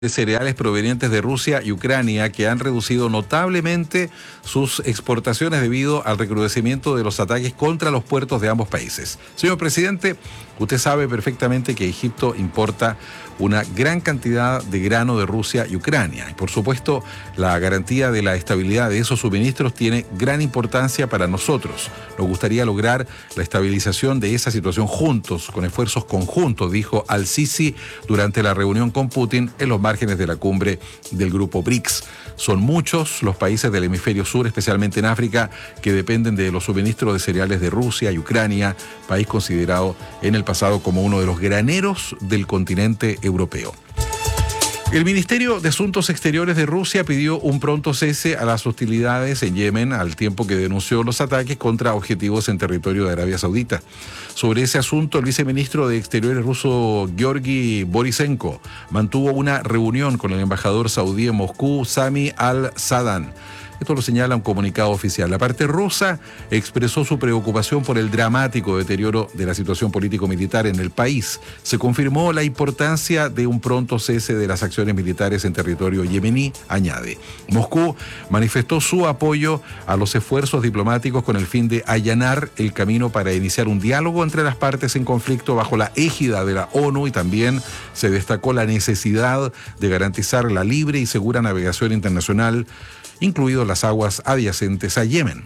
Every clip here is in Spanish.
de cereales provenientes de Rusia y Ucrania, que han reducido notablemente sus exportaciones debido al recrudecimiento de los ataques contra los puertos de ambos países. Señor presidente, usted sabe perfectamente que Egipto importa una gran cantidad de grano de Rusia y Ucrania. Y por supuesto, la garantía de la estabilidad de esos suministros tiene gran importancia para nosotros. Nos gustaría lograr la estabilización de esa situación juntos, con esfuerzos conjuntos, dijo Al-Sisi durante la reunión con Putin en los márgenes de la cumbre del grupo BRICS. Son muchos los países del hemisferio sur, especialmente en África, que dependen de los suministros de cereales de Rusia y Ucrania, país considerado en el pasado como uno de los graneros del continente europeo. El Ministerio de Asuntos Exteriores de Rusia pidió un pronto cese a las hostilidades en Yemen, al tiempo que denunció los ataques contra objetivos en territorio de Arabia Saudita. Sobre ese asunto, el viceministro de Exteriores ruso, Georgi Borisenko, mantuvo una reunión con el embajador saudí en Moscú, Sami al-Sadan. Esto lo señala un comunicado oficial. La parte rusa expresó su preocupación por el dramático deterioro de la situación político-militar en el país. Se confirmó la importancia de un pronto cese de las acciones militares en territorio yemení, añade. Moscú manifestó su apoyo a los esfuerzos diplomáticos con el fin de allanar el camino para iniciar un diálogo entre las partes en conflicto bajo la égida de la ONU, y también se destacó la necesidad de garantizar la libre y segura navegación internacional, incluidas las aguas adyacentes a Yemen.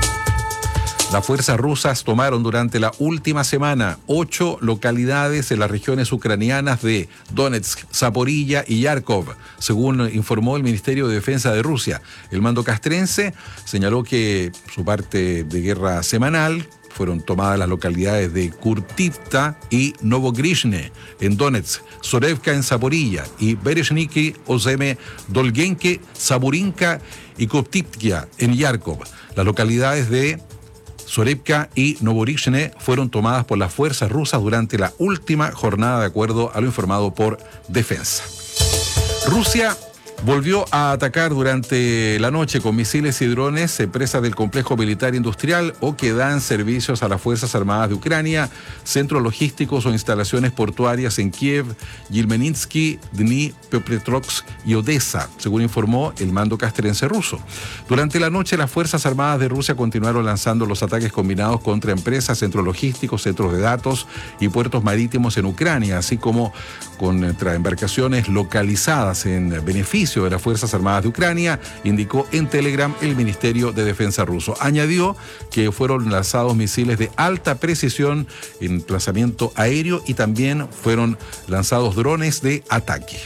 Las fuerzas rusas tomaron durante la última semana 8 localidades en las regiones ucranianas de Donetsk, Zaporilla y Yarkov, según informó el Ministerio de Defensa de Rusia. El mando castrense señaló que su parte de guerra semanal fueron tomadas las localidades de Kurtivka y Novogrishne en Donetsk, Sorevka en Zaporilla y Bereshniki, Ozeme, Dolgenke, Saburinka y Koptivka en Yarkov. Las localidades de Sorevka y Novogrishne fueron tomadas por las fuerzas rusas durante la última jornada, de acuerdo a lo informado por Defensa. Rusia volvió a atacar durante la noche con misiles y drones empresas del complejo militar industrial o que dan servicios a las Fuerzas Armadas de Ucrania, centros logísticos o instalaciones portuarias en Kiev, Yelmeninsky, Dnipropetrovsk y Odessa, según informó el mando castrense ruso. Durante la noche, las Fuerzas Armadas de Rusia continuaron lanzando los ataques combinados contra empresas, centros logísticos, centros de datos y puertos marítimos en Ucrania, así como contra embarcaciones localizadas en beneficio de las Fuerzas Armadas de Ucrania, indicó en Telegram el Ministerio de Defensa ruso. Añadió que fueron lanzados misiles de alta precisión en emplazamiento aéreo y también fueron lanzados drones de ataque.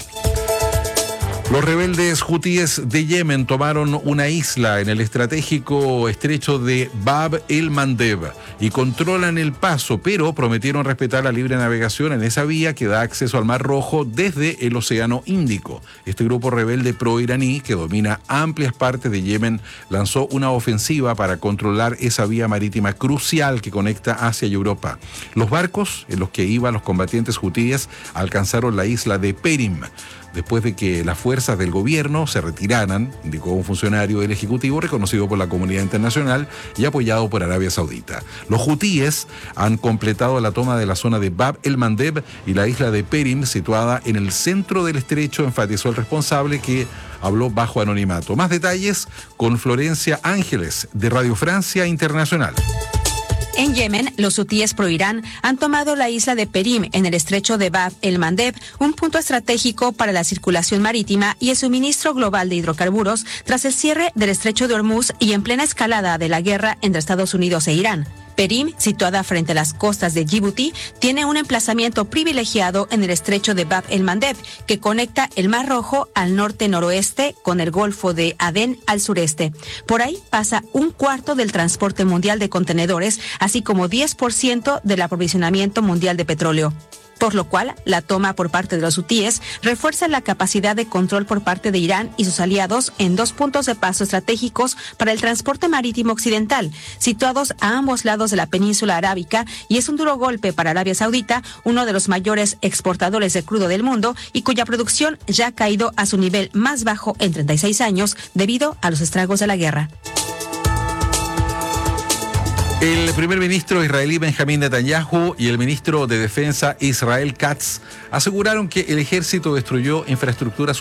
Los rebeldes hutíes de Yemen tomaron una isla en el estratégico estrecho de Bab el-Mandeb y controlan el paso, pero prometieron respetar la libre navegación en esa vía que da acceso al Mar Rojo desde el Océano Índico. Este grupo rebelde pro-iraní, que domina amplias partes de Yemen, lanzó una ofensiva para controlar esa vía marítima crucial que conecta Asia y Europa. Los barcos en los que iban los combatientes hutíes alcanzaron la isla de Perim, después de que las fuerzas del gobierno se retiraran, indicó un funcionario del Ejecutivo reconocido por la comunidad internacional y apoyado por Arabia Saudita. Los hutíes han completado la toma de la zona de Bab el-Mandeb y la isla de Perim, situada en el centro del estrecho, enfatizó el responsable, que habló bajo anonimato. Más detalles con Florencia Ángeles, de Radio Francia Internacional. En Yemen, los hutíes pro-Irán han tomado la isla de Perim en el estrecho de Bab el-Mandeb, un punto estratégico para la circulación marítima y el suministro global de hidrocarburos tras el cierre del estrecho de Hormuz y en plena escalada de la guerra entre Estados Unidos e Irán. Perim, situada frente a las costas de Djibouti, tiene un emplazamiento privilegiado en el estrecho de Bab el-Mandeb, que conecta el Mar Rojo al norte-noroeste con el Golfo de Adén al sureste. Por ahí pasa un cuarto del transporte mundial de contenedores, así como 10% del aprovisionamiento mundial de petróleo. Por lo cual, la toma por parte de los hutíes refuerza la capacidad de control por parte de Irán y sus aliados en 2 puntos de paso estratégicos para el transporte marítimo occidental, situados a ambos lados de la península arábica, y es un duro golpe para Arabia Saudita, uno de los mayores exportadores de crudo del mundo y cuya producción ya ha caído a su nivel más bajo en 36 años debido a los estragos de la guerra. El primer ministro israelí Benjamín Netanyahu y el ministro de Defensa Israel Katz aseguraron que el ejército destruyó infraestructura